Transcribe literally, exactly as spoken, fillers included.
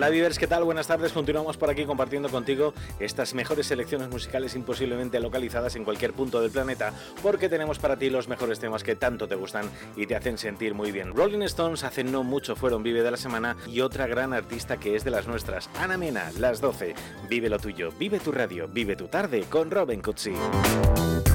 Hola Vivers, ¿qué tal? Buenas tardes, continuamos por aquí compartiendo contigo estas mejores selecciones musicales imposiblemente localizadas en cualquier punto del planeta, porque tenemos para ti los mejores temas que tanto te gustan y te hacen sentir muy bien. Rolling Stones hace no mucho fueron Vive de la semana y otra gran artista que es de las nuestras, Ana Mena, las doce. Vive lo tuyo, vive tu radio, vive tu tarde con Robin Cutsi.